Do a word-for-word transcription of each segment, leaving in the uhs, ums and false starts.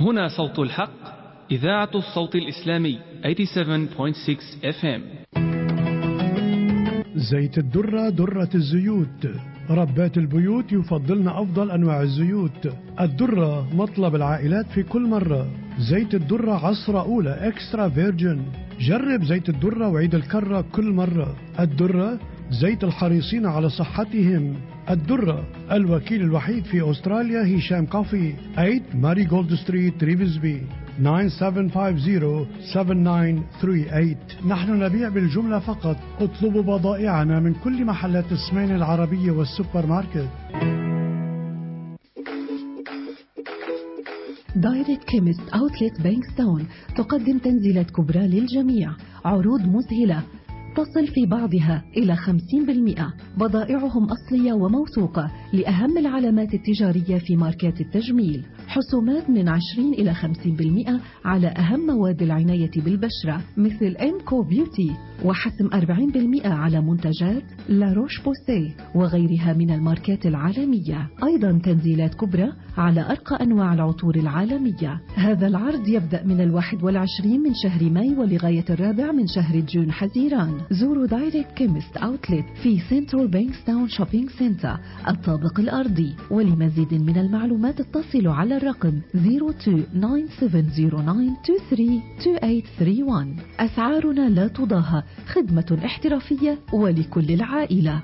هنا صوت الحق، إذاعة الصوت الإسلامي ثمانية وثمانين فاصلة ستة إف إم. زيت الدرة درة الزيوت. ربات البيوت يفضلن أفضل أنواع الزيوت. الدرة مطلب العائلات في كل مرة. زيت الدرة عصرة أولى إكسترا فيرجن. جرب زيت الدرة وعيد الكرة كل مرة. الدرة زيت الحريصين على صحتهم. الدرة الوكيل الوحيد في أستراليا هشام كافي، ثمانية ماري جولد ستريت ريفزبي، تسعة سبعة خمسة صفر سبعة تسعة ثلاثة ثمانية. نحن نبيع بالجملة فقط. اطلبوا بضائعنا من كل محلات السمين العربية والسوبر ماركت. دايركت كيمست أوتلت بانكستاون تقدم تنزيلات كبرى للجميع، عروض مذهلة تصل في بعضها إلى خمسين بالمئة. بضائعهم أصلية وموثوقة لأهم العلامات التجارية في ماركات التجميل. حسومات من عشرين إلى خمسين بالمئة على أهم مواد العناية بالبشرة مثل إمكو بيوتي، وحسم أربعين بالمئة على منتجات لا روش بوسيه وغيرها من الماركات العالمية. أيضا تنزيلات كبرى على أرقى أنواع العطور العالمية. هذا العرض يبدأ من الواحد والعشرين من شهر ماي ولغاية الرابع من شهر جون حزيران. زوروا دايركت كيمست أوتلت في سنترال بانكستاون شوبينج سنتر الطابق الأرضي. ولمزيد من المعلومات اتصلوا على الرقم صفر اثنين تسعة سبعة صفر تسعة اثنين ثلاثة اثنين ثمانية واحد. أسعارنا لا تضاهى، خدمة احترافية ولكل العائلة.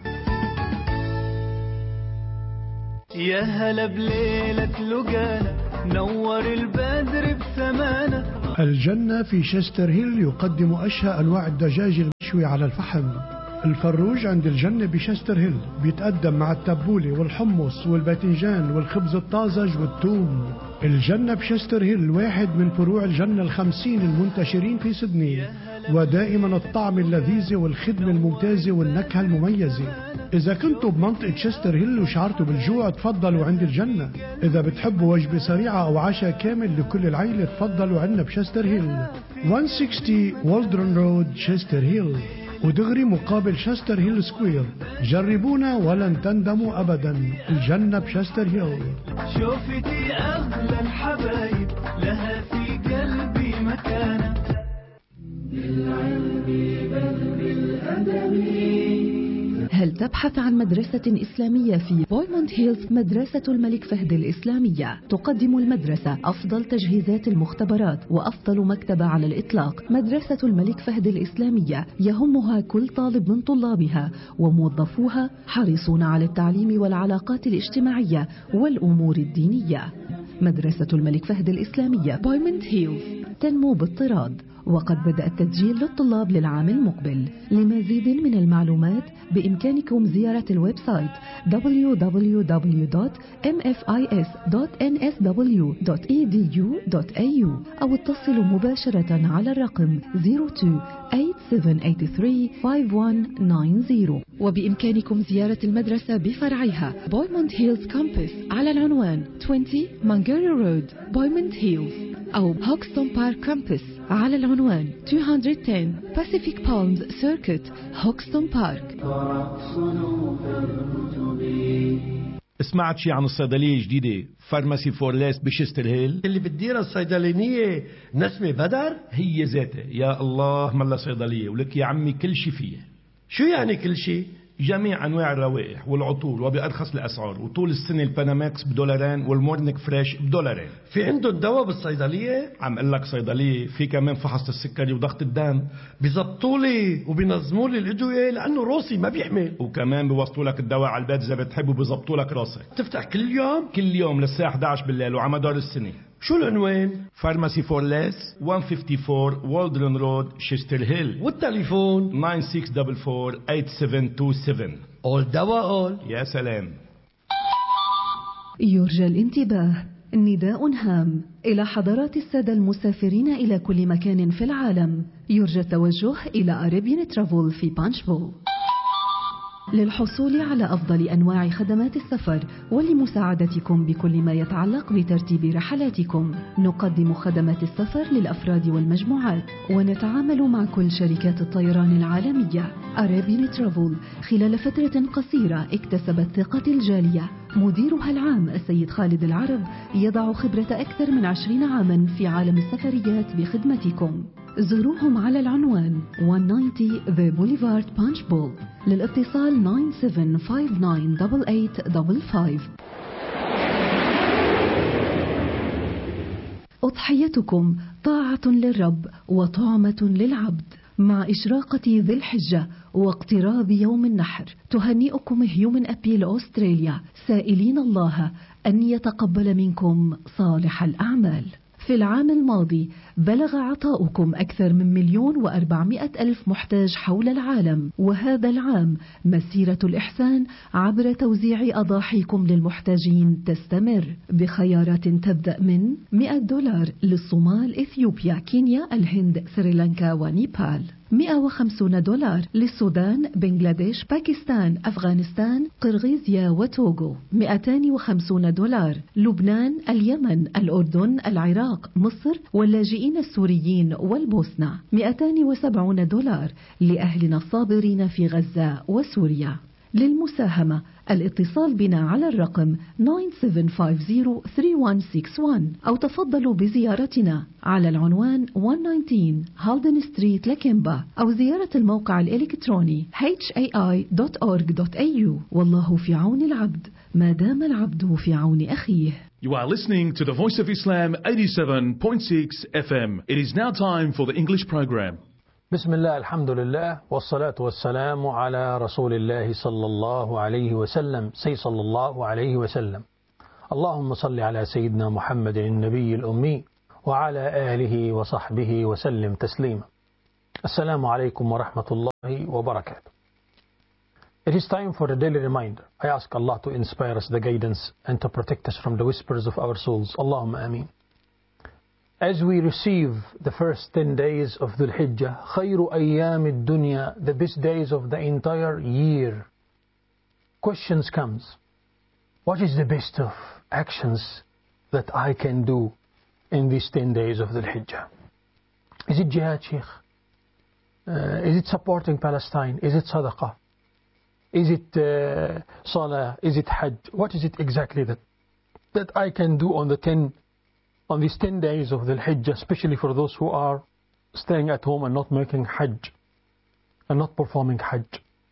يا هلا بليلة لقانا نور البدر بسمانة. الجنة في شستر هيل يقدم أشهى أنواع الدجاج المشوي على الفحم. الفروج عند الجنة بشستر هيل بيتقدم مع التبولة والحمص والباذنجان والخبز الطازج والثوم. الجنة بشستر هيل واحد من فروع الجنة الخمسين المنتشرين في سيدني، ودائما الطعم اللذيذ والخدمة الممتازة والنكهة المميزة. إذا كنتوا بمنطقة شستر هيل وشعرتوا بالجوع تفضلوا عند الجنة. إذا بتحبوا وجبة سريعة أو عشاء كامل لكل العائلة تفضلوا عنا بشستر هيل، مئة وستين والدرن رود شستر هيل، ودغري مقابل شستر هيل سكوير. جربونا ولن تندموا أبدا. الجنة بشستر هيل. شوفتي أغلى الحبايب لها في قلبي مكانة. بالعلم بل بالأدب. هل تبحث عن مدرسة إسلامية في بويموند هيلز؟ مدرسة الملك فهد الإسلامية تقدم المدرسة أفضل تجهيزات المختبرات وأفضل مكتبة على الإطلاق. مدرسة الملك فهد الإسلامية يهمها كل طالب من طلابها، وموظفوها حريصون على التعليم والعلاقات الاجتماعية والأمور الدينية. مدرسة الملك فهد الإسلامية بويموند هيلز تنمو باضطراد، وقد بدأ التسجيل للطلاب للعام المقبل. لمزيد من المعلومات بإمكانكم زيارة الويب سايت دبليو دبليو دبليو دوت إم إف آي إس دوت إن إس دبليو دوت إي دي يو دوت إيه يو أو اتصلوا مباشرة على الرقم صفر اثنين ثمانية سبعة ثمانية ثلاثة خمسة واحد تسعة صفر. وبإمكانكم زيارة المدرسة بفرعيها بويموند هيلز كامبس على العنوان عشرين مانجيري رود بويموند هيلز، أو هوكستون بارك كامبس على العنوان مئتين وعشرة باسيفيك بالمز سيركت هوكستون بارك. سمعت شي عن الصيدلية الجديدة فارماسي فور ليس بشستر هيل اللي بتديرها الصيدلانية نسمة بدر؟ هي ذاتها. يا الله ملا صيدلية ولك يا عمي كل شي فيها. شو يعني كل شي؟ جميع أنواع الروائح والعطور وبأرخص الأسعار، وطول السنة الباناماكس بدولارين والمورنيك فريش بدولارين. في عندهم دواء بالصيدلية؟ عم قل لك صيدلية في كمان فحص السكري وضغط الدم. بيزبطولي وبينظموا لي الأدوية لأنه روسي ما بيحمل، وكمان بيوصلوا لك الدواء على البيت إذا بتحب، وبيزبطوا لك راسك. تفتح كل يوم؟ كل يوم للساعة إحدى عشر بالليل وعلى مدار السنة. شو العنوان؟ فارماسي فور ليس مئة وخمسة وخمسين والدرن رود شستر هيل، والتليفون تسعة ستة أربعة أربعة ثمانية سبعة اتنين سبعة. أول دواء أول. يا سلام. يرجى الانتباه، نداء هام إلى حضرات السادة المسافرين إلى كل مكان في العالم. يرجى التوجه إلى أريبيان ترافل في بانشفول. للحصول على أفضل أنواع خدمات السفر ولمساعدتكم بكل ما يتعلق بترتيب رحلاتكم، نقدم خدمات السفر للأفراد والمجموعات، ونتعامل مع كل شركات الطيران العالمية. Arabian Travel خلال فترة قصيرة اكتسبت ثقة الجالية. مديرها العام السيد خالد العرب يضع خبرة أكثر من عشرين عاما في عالم السفريات بخدمتكم. زوروهم على العنوان مئة وتسعين The Boulevard Punch Bowl. للاتصال تسعة سبعة خمسة تسعة ثمانية ثمانية خمسة خمسة. أضحيتكم طاعة للرب وطعمة للعبد. مع إشراقة ذي الحجة واقتراب يوم النحر، تهنئكم هيومن أبيل أستراليا سائلين الله أن يتقبل منكم صالح الأعمال. في العام الماضي بلغ عطاؤكم أكثر من مليون وأربعمائة ألف محتاج حول العالم، وهذا العام مسيرة الإحسان عبر توزيع أضاحيكم للمحتاجين تستمر بخيارات تبدأ من مئة دولار للصومال، إثيوبيا، كينيا، الهند، سريلانكا ونيبال، مئة وخمسين دولار للسودان، بنغلاديش، باكستان، أفغانستان، قرغيزيا وتوغو، مئتين وخمسين دولار لبنان، اليمن، الأردن، العراق، مصر واللاجئين السوريين والبوسنة، مئتين وسبعين دولار لأهلنا الصابرين في غزة وسوريا. للمساهمة الاتصال بنا على الرقم تسعة سبعة خمسة صفر ثلاثة واحد ستة واحد أو تفضلوا بزيارتنا على العنوان مئة وتسعطعش هالدن ستريت لكيمبا، أو زيارة الموقع الإلكتروني إتش إيه آي دوت أورج دوت إيه يو. والله في عون العبد ما دام العبد في عون أخيه. You are listening to the Voice of Islam eighty-seven point six F M. It is now time for the English program. بسم الله، الحمد لله، والصلاة والسلام على رسول الله صلى الله عليه وسلم. سي صلى الله عليه وسلم. اللهم صل على سيدنا محمد النبي الأمي وعلى آله وصحبه وسلم تسليما. السلام عليكم ورحمة الله وبركاته. It is time for a daily reminder. I ask Allah to inspire us the guidance and to protect us from the whispers of our souls. Allahumma ameen. As we receive the first ten days of Dhul Hijjah, خير أيام الدنيا, the best days of the entire year, questions comes. What is the best of actions that I can do in these ten days of Dhul Hijjah? Is it jihad, Sheikh? Uh, is it supporting Palestine? Is it sadaqah? Is it uh, salah? Is it hajj? What is it exactly that that I can do on the ten on these ten days of the Hijjah, especially for those who are staying at home and not making hajj and not performing hajj?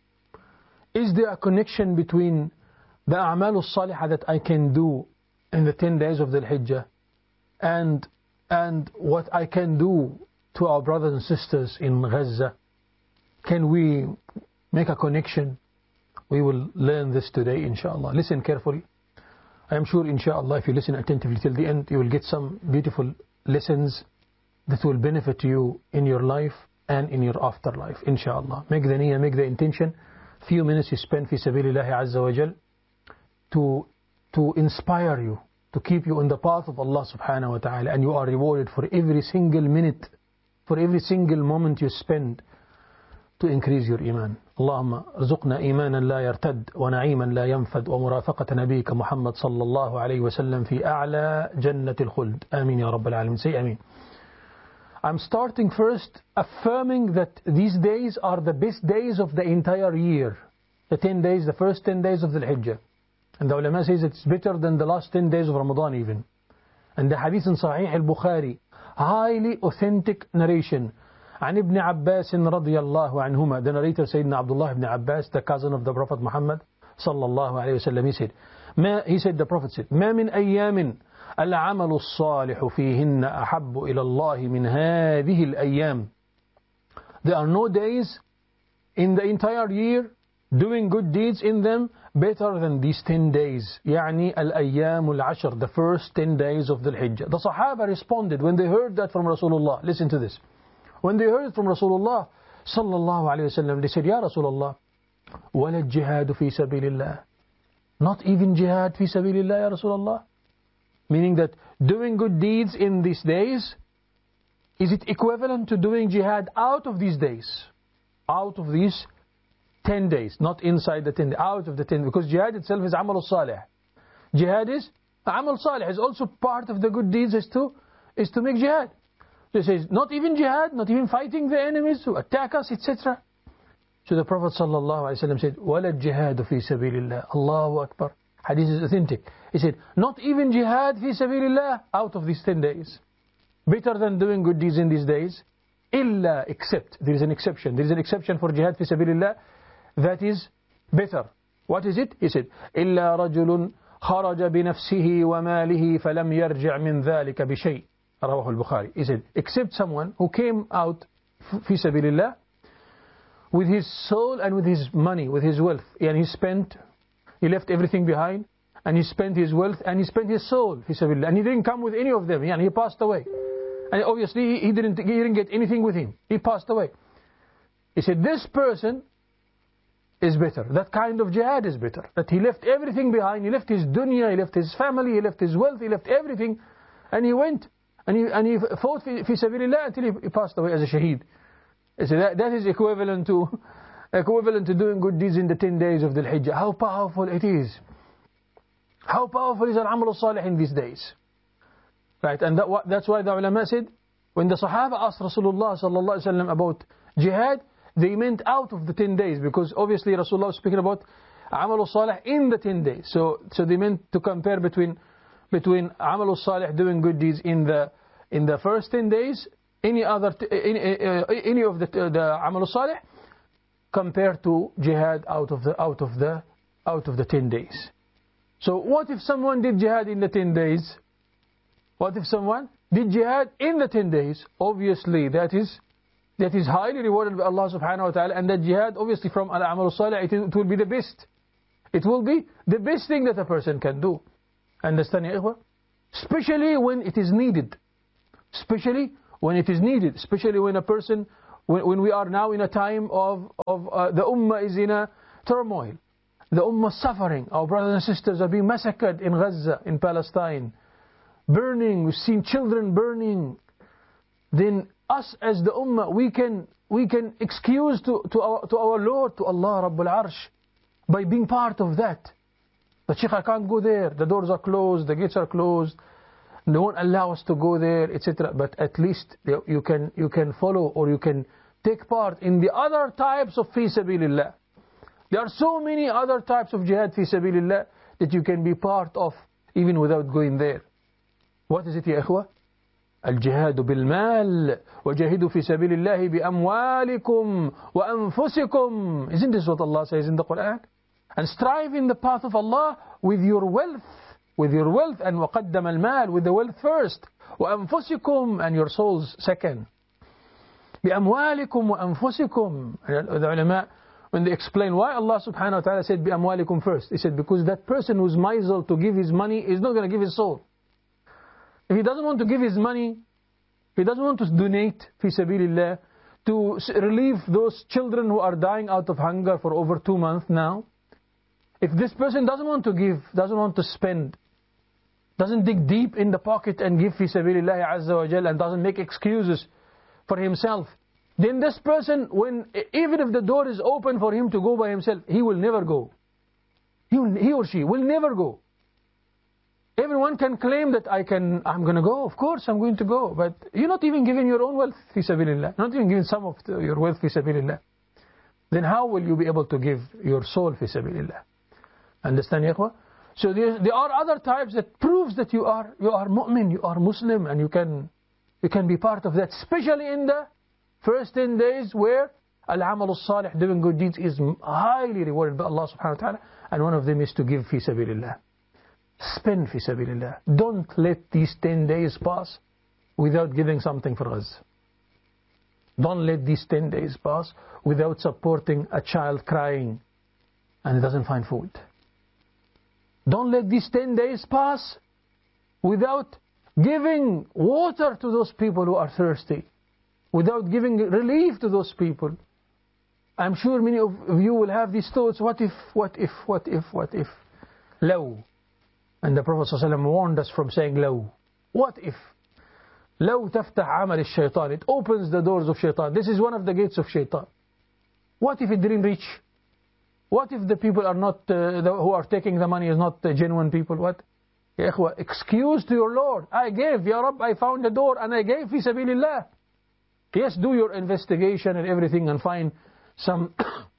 Is there a connection between the a'mal al-salihah that I can do in the ten days of the Hijjah and and what I can do to our brothers and sisters in Gaza? Can we make a connection? We will learn this today, inshallah. Listen carefully. I am sure, inshallah, if you listen attentively till the end, you will get some beautiful lessons that will benefit you in your life and in your afterlife, inshallah. Make the niyyah, make the intention. Few minutes you spend fi sabilillahi azza wa jal to, to inspire you, to keep you on the path of Allah subhanahu wa ta'ala, and you are rewarded for every single minute, for every single moment you spend to increase your iman. اللهم ارزقنا إيمانا لا يرتد ونعيما لا ينفد ومرافقة نبيك محمد صلى الله عليه وسلم في أعلى جنة الخلد. آمين يا رب العالمين. Say آمين. I'm starting first affirming that these days are the best days of the entire year. The ten days, the first ten days of the Hijjah. And the ulama says it's better than the last ten days of Ramadan even. And the hadith in Sahih al-Bukhari, highly authentic narration. عن ابن عباس رضي الله عنهما, the narrator Sayyidina Abdullah ibn Abbas, the cousin of the Prophet Muhammad صلى الله عليه وسلم, he said, ما, he said, the Prophet said, ما من أيام العمل الصالح فيهن أحب إلى الله من هذه الأيام. There are no days in the entire year doing good deeds in them better than these ten days. يعني الأيام العشر, the first ten days of the Hijjah. The Sahaba responded when they heard that from Rasulullah. Listen to this. When they heard it from Rasulullah sallallahu alayhi wa sallam, they said, Ya Rasulullah, وَلَا الجِّهَادُ فِي سَبِيلِ اللَّهِ. Not even jihad fi sabilillah, Ya Rasulullah. Meaning that doing good deeds in these days, is it equivalent to doing jihad out of these days? Out of these ten days, not inside the ten days, out of the ten, because jihad itself is amal salih. Jihad is amal salih, is also part of the good deeds is to, is to make jihad. So it says, not even jihad, not even fighting the enemies who attack us, et cetera. So the Prophet ﷺ said, وَلَا الجِّهَادُ فِي سَبِيلِ اللَّهِ Allahu Akbar. Hadith is authentic. He said, not even jihad fi sabilillah out of these ten days. Better than doing good deeds in these days. Illa, except, there is an exception. There is an exception for jihad fi sabilillah that is better. What is it? He said, إِلَّا رَجُلٌ خَرَجَ بِنَفْسِهِ وَمَالِهِ فَلَمْ يَرْجِعْ مِنْ ذَلِكَ بِشَيْءٍ رواه البخاري. He said, except someone who came out fi sabilillah with his soul and with his money, with his wealth, and he spent, he left everything behind, and he spent his wealth, and he spent his soul, fi sabilillah, and he didn't come with any of them, and he passed away. And obviously, he didn't, he didn't get anything with him. He passed away. He said, this person is better. That kind of jihad is better. That he left everything behind, he left his dunya, he left his family, he left his wealth, he left everything, and he went, and he, and he fought fi, fi sabilillah until he, he passed away as a shaheed. So that, that is equivalent to equivalent to doing good deeds in the ten days of the Hijjah. How powerful it is. How powerful is al-amal al-salih in these days. Right, and that, that's why the ulama said, when the Sahaba asked Rasulullah sallallahu alaihi wasallam about jihad, they meant out of the ten days, because obviously Rasulullah was speaking about amal al-salih in the ten days. So, so they meant to compare between between amal al-salih, doing good deeds in the in the first ten days, any other any, uh, any of the the amal salih compared to jihad out of the out of the out of the ten days. So what if someone did jihad in the ten days? What if someone did jihad in the ten days? Obviously that is that is highly rewarded by Allah subhanahu wa ta'ala, and that jihad obviously from al-amal salih, it, it will be the best. It will be the best thing that a person can do. Understand, ya ikhwa? Especially when it is needed. Especially when it is needed, especially when a person, when, when we are now in a time of, of uh, the ummah is in a turmoil, the ummah is suffering, our brothers and sisters are being massacred in Gaza, in Palestine, burning, we've seen children burning, then us as the ummah, we can, we can excuse to, to, our, to our Lord, to Allah Rabbul Arsh, by being part of that. But Sheikh, I can't go there, the doors are closed, the gates are closed, they won't allow us to go there, et cetera. But at least you can you can follow, or you can take part in the other types of fi sabilillah. There are so many other types of jihad fi sabilillah that you can be part of even without going there. What is it, ya ikhwa? الجهاد بالمال وجاهدوا في سبيل الله بأموالكم وأنفسكم. Isn't this what Allah says in the Quran? And strive in the path of Allah with your wealth. With your wealth, and وَقَدَّمَ الْمَالِ, with the wealth first, وَأَنفُسِكُمْ, and your souls second. بِأَمْوَالِكُمْ وَأَنفُسِكُمْ. The ulama, when they explain why Allah subhanahu wa ta'ala said بِأَمْوَالِكُمْ first, He said because that person who's miserly to give his money is not going to give his soul. If he doesn't want to give his money, he doesn't want to donate fi sabilillah to relieve those children who are dying out of hunger for over two months now. If this person doesn't want to give, doesn't want to spend, doesn't dig deep in the pocket and give fi sabilillah azza wa jal, and doesn't make excuses for himself, then this person, when even if the door is open for him to go by himself, he will never go. He, will, he or she will never go. Everyone can claim that I can, I'm going to go, of course I'm going to go, but you're not even giving your own wealth fi sabilillah, not even giving some of the, your wealth fi sabilillah. Then how will you be able to give your soul fi sabilillah? Understand, ya ikhwa? So there, there are other types that proves that you are you are mu'min, you are Muslim, and you can you can be part of that, especially in the first ten days where al-amal al-salih, doing good deeds, is highly rewarded by Allah subhanahu wa ta'ala, and one of them is to give fi sabilillah. Spend fi sabilillah. Don't let these ten days pass without giving something for us. Don't let these ten days pass without supporting a child crying and he doesn't find food. Don't let these ten days pass without giving water to those people who are thirsty, without giving relief to those people. I'm sure many of you will have these thoughts, what if, what if, what if, what if? Law. And the Prophet ﷺ warned us from saying law. What if? لو تفتح عمل الشيطان. It opens the doors of shaitan. This is one of the gates of shaitan. What if it didn't reach? What if the people are not, uh, the, who are taking the money is not uh, genuine people? What? Ya ikhwa, excuse to your Lord. I gave, Ya Rabb, I found a door and I gave fi sabilillah. Yes, do your investigation and everything and find some,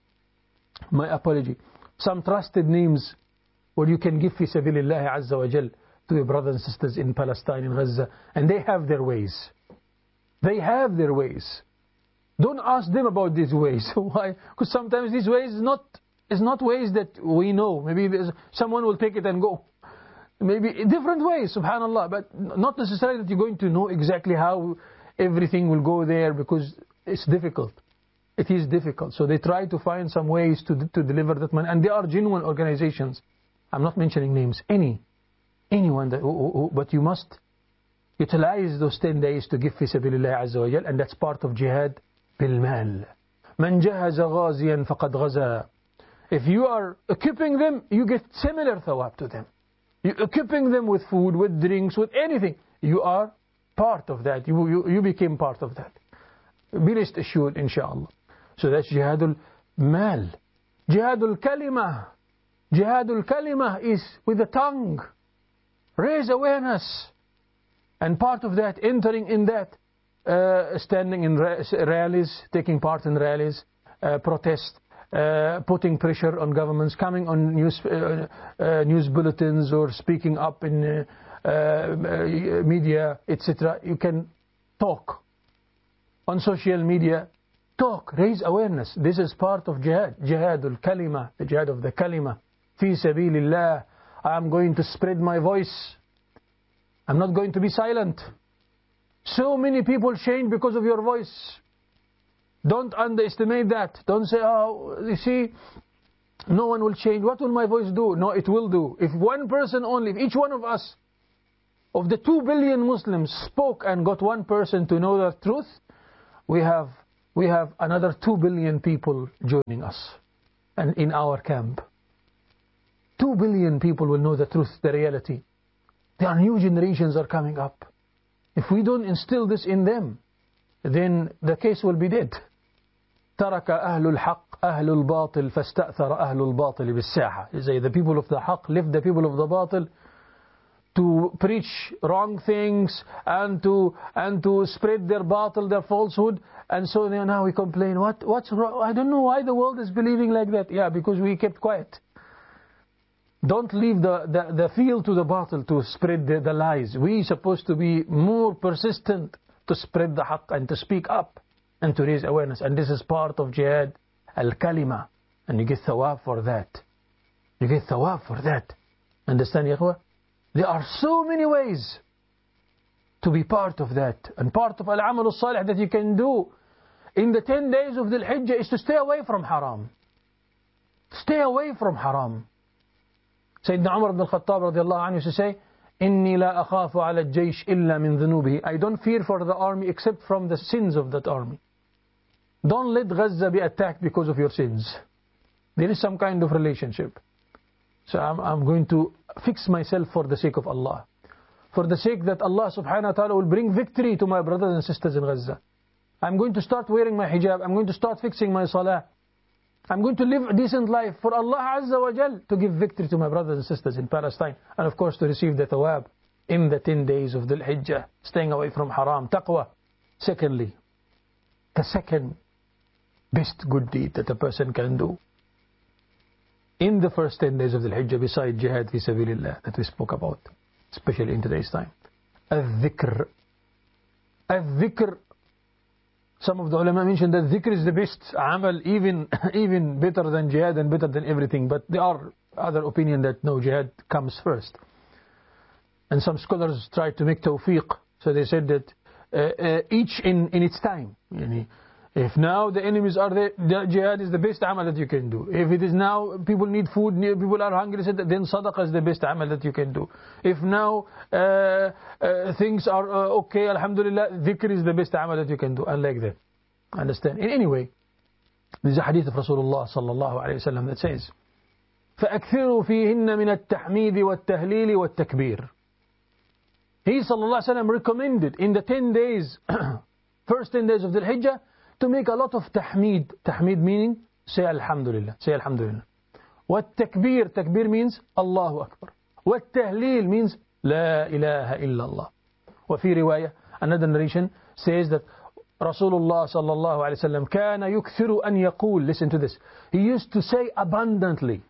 my apology, some trusted names where you can give fi sabilillah azza wa jal to your brothers and sisters in Palestine, in Gaza. And they have their ways. They have their ways. Don't ask them about these ways. Why? Because sometimes these ways is not, is not ways that we know. Maybe there's, someone will take it and go. Maybe different ways, subhanallah, but not necessarily that you're going to know exactly how everything will go there, because it's difficult. It is difficult. So they try to find some ways to to deliver that money. And they are genuine organizations. I'm not mentioning names. Any. Anyone. That, who, who, but you must utilize those ten days to give fi sabilillah azza wa jal, and that's part of jihad bil mal. Man jahaza ghaziyan faqad ghaza. If you are equipping them, you get similar thawab to them. You're equipping them with food, with drinks, with anything. You are part of that. You, you, you became part of that. Be rest assured, inshaAllah. So that's jihadul mal. Jihadul kalimah. Jihadul kalimah is with the tongue. Raise awareness. And part of that, entering in that, uh, standing in rallies, taking part in rallies, uh, protest, Uh, putting pressure on governments, coming on news uh, uh, news bulletins, or speaking up in uh, uh, media, et cetera. You can talk on social media. Talk, raise awareness. This is part of jihad. Jihadul kalima, the jihad of the kalima. Fi sabilillah. I am going to spread my voice. I'm not going to be silent. So many people change because of your voice. Don't underestimate that. Don't say, oh, you see, no one will change. What will my voice do? No, it will do. If one person only, if each one of us, of the two billion Muslims, spoke and got one person to know the truth, we have, we have another two billion people joining us and in our camp. Two billion people will know the truth, the reality. There are new generations are coming up. If we don't instill this in them, then the case will be dead. ترك أهل الحق أهل الباطل فاستأثر أهل الباطل بالساحة. You say the people of the haqq left the people of the batil to preach wrong things and to and to spread their batil, their falsehood, and so now we complain. What what's wrong? I don't know why the world is believing like that. Yeah, because we kept quiet. Don't leave the, the, the field to the batil to spread the, the lies. We supposed to be more persistent to spread the haqq and to speak up and to raise awareness. And this is part of jihad al-kalima. And you get thawab for that. You get thawab for that. Understand, ya ikhwa? There are so many ways to be part of that. And part of al-amal al-salih that you can do in the ten days of Dhul Hijjah is to stay away from haram. Stay away from haram. Sayyidina Umar ibn al-Khattab radiallahu anhu used to say, إني لا أخاف على الجيش إلا من ذنوبه. I don't fear for the army except from the sins of that army. Don't let Gaza be attacked because of your sins. There is some kind of relationship. So I'm, I'm going to fix myself for the sake of Allah. For the sake that Allah subhanahu wa ta'ala will bring victory to my brothers and sisters in Gaza. I'm going to start wearing my hijab. I'm going to start fixing my salah. I'm going to live a decent life for Allah Azza wa Jal to give victory to my brothers and sisters in Palestine. And of course to receive the thawab in the ten days of Dhul Hijjah. Staying away from haram. Taqwa. Secondly, the second best good deed that a person can do in the first ten days of Dhul Hijjah, beside jihad fi sabilillah that we spoke about, especially in today's time. Al-dhikr. Al-dhikr. Some of the ulama mentioned that dhikr is the best amal, even even better than jihad and better than everything. But there are other opinion that no, jihad comes first. And some scholars tried to make tawfiq. So they said that uh, uh, each in, in its time. Yani, if now the enemies are there, the jihad is the best amal that you can do. If it is now people need food, people are hungry, then sadaqah is the best amal that you can do. If now uh, uh, things are uh, okay, alhamdulillah, dhikr is the best amal that you can do. And like that. Understand? In any way, there is a hadith of Rasulullah sallallahu alayhi wa sallam that says, فَأَكْثِرُوا فِيهِنَّ مِنَ التَّحْمِيدِ وَالتَّهْلِيلِ وَالتَّكْبِيرِ. He sallallahu alayhi wa sallam recommended in the ten days, first ten days of Dhul Hijjah, to make a lot of tahmeed. Tahmeed meaning, say alhamdulillah. Say alhamdulillah. والتكبير, takbir means Allahu Akbar. والتهليل means لا إله إلا الله. وفي رواية, another narration says that Rasulullah sallallahu alayhi wa sallam كان يكثر أن يقول, listen to this, he used to say abundantly,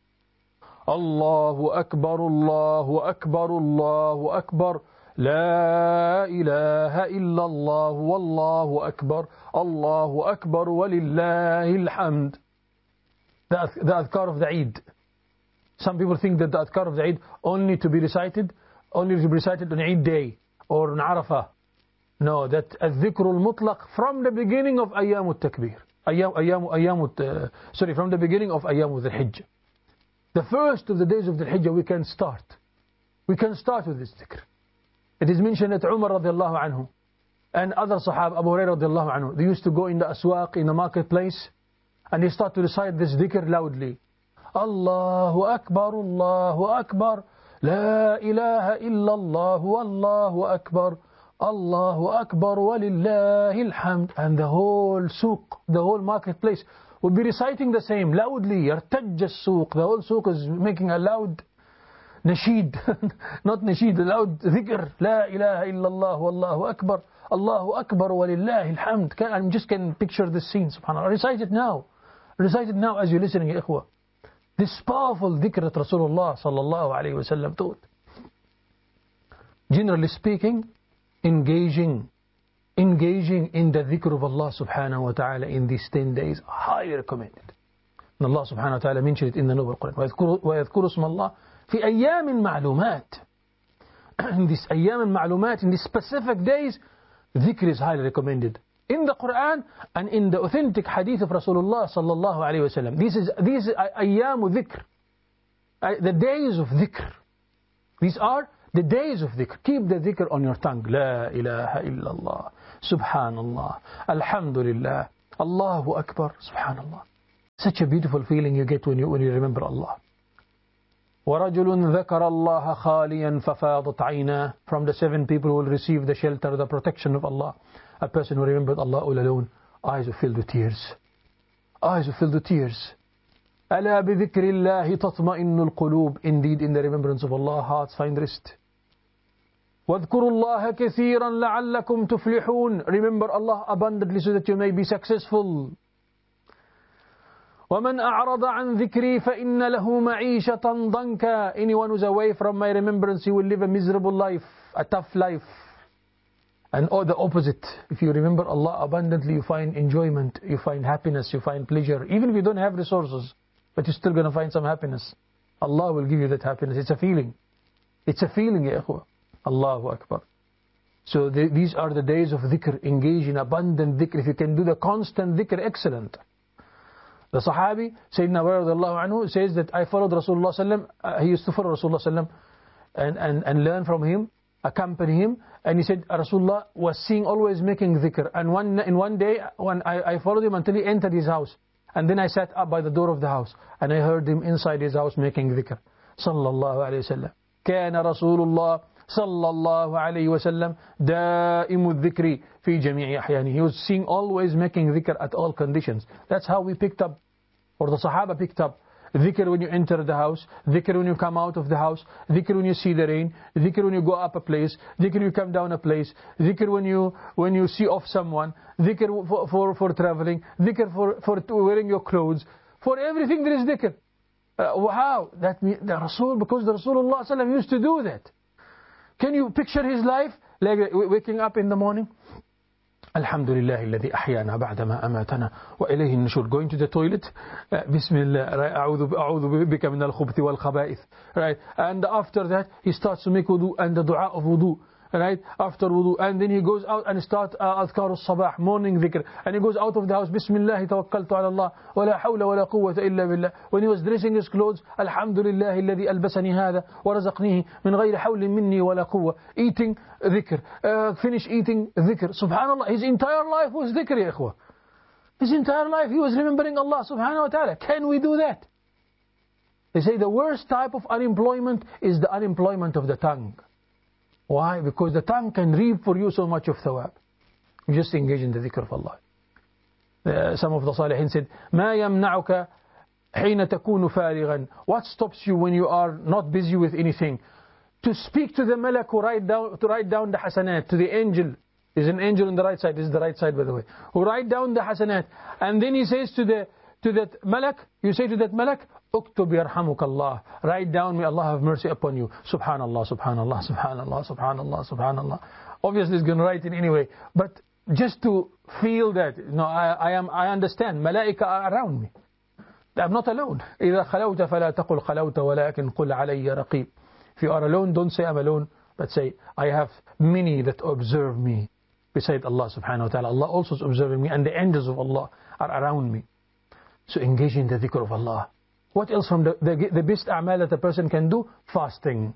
Allahu Akbar, Allahu Akbar, Allahu Akbar, لا إله إلا الله والله أكبر الله أكبر ولله الحمد. The, the adhkar of the Eid. Some people think that the adhkar of the Eid only to be recited, only to be recited on Eid day or on Arafah. No, that الذكر المطلق from the beginning of أيام التكبير. أيام أيام أيام sorry, from the beginning of أيام ذي الحجة. The first of the days of the Hijjah we can start. We can start with this dhikr. It is mentioned that Umar radiallahu anhu and other Sahaba, Abu Hurairah radiallahu anhu, they used to go in the aswaq, in the marketplace, and they start to recite this dhikr loudly. Allahu Akbar, Allahu Akbar, La ilaha illallah, Wallahu Akbar, Allahu Akbar, Walillahi alhamd. And the whole suq, the whole marketplace would be reciting the same loudly. Yartajja as-suq. The whole suq is making a loud nasheed, not nasheed, a loud dhikr. La ilaha illallah, Wallahu Akbar, Allahu Akbar, Walillahi alhamd. I just can picture this scene, subhanAllah. Recite it now. Recite it now as you're listening, ya ikhwah. This powerful dhikr that Rasulullah sallallahu alayhi wa sallam taught. Generally speaking, engaging, engaging in the dhikr of Allah subhanahu wa ta'ala in these ten days, highly recommended. And Allah subhanahu wa ta'ala mentioned it in the Noble Quran. وَيَذْكُرُ اسْمَ اللَّهِ فِي أَيَّامٍ مَعْلُومَاتٍ. In these أيام معلومات, in these specific days, dhikr is highly recommended. In the Quran and in the authentic hadith of Rasulullah sallallahu alayhi wa sallam. This is, these are ayyamu dhikr. The days of dhikr. These are the days of dhikr. Keep the dhikr on your tongue. La ilaha illallah. Subhanallah. Alhamdulillah. Allahu Akbar. Subhanallah. Such a beautiful feeling you get when you, when you remember Allah. وَرَجُلٌ ذَكَرَ اللَّهَ خَالِيًا فَفَاضَتْ عَيْنَاهُ. From the seven people who will receive the shelter, the protection of Allah. A person who remembered Allah all alone, eyes are filled with tears. Eyes are filled with tears. أَلَا بِذِكْرِ اللَّهِ تَطْمَئِنُّ الْقُلُوبِ. Indeed, in the remembrance of Allah, hearts find rest. وَاذْكُرُوا اللَّهَ كَثِيرًا لَعَلَّكُمْ تُفْلِحُونَ. Remember Allah abundantly so that you may be successful. وَمَنْ أَعْرَضَ عَنْ ذِكْرِي فَإِنَّ لَهُ مَعِيشَةً ضَنْكًا. Anyone who's away from my remembrance, he will live a miserable life, a tough life. And or the opposite. If you remember Allah abundantly, you find enjoyment, you find happiness, you find pleasure. Even if you don't have resources, but you're still going to find some happiness. Allah will give you that happiness. It's a feeling. It's a feeling, ya ikhwah. Allahu Akbar. So the, these are the days of dhikr. Engage in abundant dhikr. If you can do the constant dhikr, excellent. The Sahabi, Sayyidina Abu Hurairah anhu, says that I followed Rasulullah sallam. Uh, he used to follow Rasulullah sallam and, and, and learn from him, accompany him. And he said Rasulullah was seen always making dhikr. And one, in one day, when I, I followed him until he entered his house. And then I sat up by the door of the house. And I heard him inside his house making dhikr. Sallallahu alayhi wa sallam. كان رسول الله صلى الله عليه وسلم دائم الذكر في جميع أحيانه. He was seen always making dhikr at all conditions. That's how we picked up, or the Sahaba picked up, dhikr when you enter the house, dhikr when you come out of the house, dhikr when you see the rain, dhikr when you go up a place, dhikr when you come down a place, dhikr when you when you see off someone, dhikr for, for, for traveling, dhikr for, for wearing your clothes. For everything there is dhikr. Uh, how? That means the Rasul, because the Rasulullah sallam used to do that. Can you picture his life? Like waking up in the morning. Alhamdulillah alladhi ahyana ba'dama amatana wa ilayhi an-nushur. Going to the toilet. Uh, Bismillah. A'udhu bika min al-khubuthi wal-khaba'ith. Right. And after that, he starts to make wudu and the dua of wudu. Right, after wudu, and then he goes out and starts uh, adhkar al-sabah, morning dhikr, and he goes out of the house, Bismillah tawakkaltu ala Allah, wa la hawla wa la quwwata illa billah. When he was dressing his clothes, Alhamdulillah alladhi albasani hadha wa razaqnihi min ghayri hawlin minni wa la quwwa. Eating dhikr, uh, finish eating dhikr. Subhanallah, his entire life was dhikr, ya ikhwah. His entire life he was remembering Allah subhanahu wa ta'ala. Can we do that? They say the worst type of unemployment is the unemployment of the tongue. Why? Because the tongue can reap for you so much of thawab. You just engage in the dhikr of Allah. Uh, some of the salihin said, ما يمنعك حين تكون فارغا. What stops you when you are not busy with anything? To speak to the malak who write down, to write down the hasanat, to the angel. There's an angel on the right side. This is the right side, by the way. Who write down the hasanat. And then he says to the to that malak, you say to that malak, Uktub yarhamuk Allah. Write down, may Allah have mercy upon you. Subhanallah, subhanallah, subhanallah, subhanallah, subhanallah. Obviously he's going to write it anyway. But just to feel that, you know, I, I am, I understand. Malaika are around me. I'm not alone. إذا خلوت فلا تقل خلوت ولكن قل علي رقيب. If you are alone, don't say I'm alone, but say I have many that observe me. Beside Allah subhanahu wa ta'ala, Allah also is observing me, and the angels of Allah are around me. So engage in the dhikr of Allah. What else from the, the, the best a'mal that a person can do? Fasting.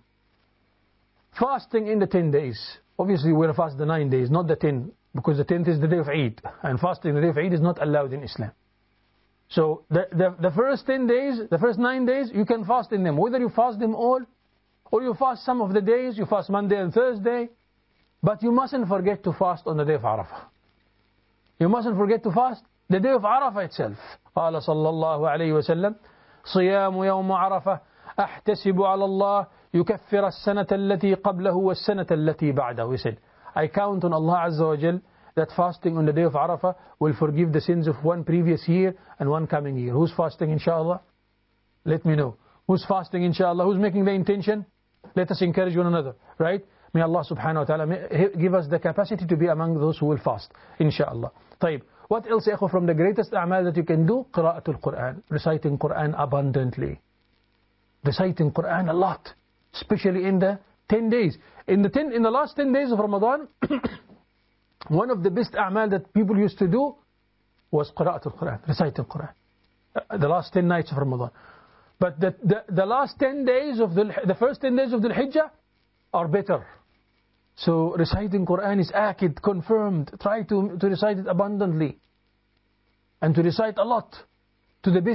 Fasting in the ten days. Obviously we'll fast the nine days, not the ten, because the tenth is the day of Eid, and fasting the day of Eid is not allowed in Islam. So the, the, the first ten days, the first nine days, you can fast in them. Whether you fast them all, or you fast some of the days, you fast Monday and Thursday, but you mustn't forget to fast on the day of Arafah. You mustn't forget to fast the day of Arafah itself. قال صلى الله عليه وسلم صيام يوم عرفة أحتسب على الله يكفر السنة التي قبله والسنة التي بعده. He said, I count on Allah Azza wa Jal that fasting on the day of Arafah will forgive the sins of one previous year and one coming year. Who's fasting inshallah? Let me know. Who's fasting inshallah? Who's making the intention? Let us encourage one another, right? May Allah subhanahu wa ta'ala give us the capacity to be among those who will fast, inshallah. طيب. What else, ya from the greatest a'mal that you can do? Qira'atul Quran. Reciting Quran abundantly. Reciting Quran a lot. Especially in the ten days. In the ten, in the last ten days of Ramadan, one of the best a'mal that people used to do was Qira'atul Quran. Reciting Quran. The last ten nights of Ramadan. But the, the, the last ten days of the, the first ten days of the Hijjah are better. So reciting Quran is akid, confirmed. Try to, to recite it abundantly. And to recite a lot. To the best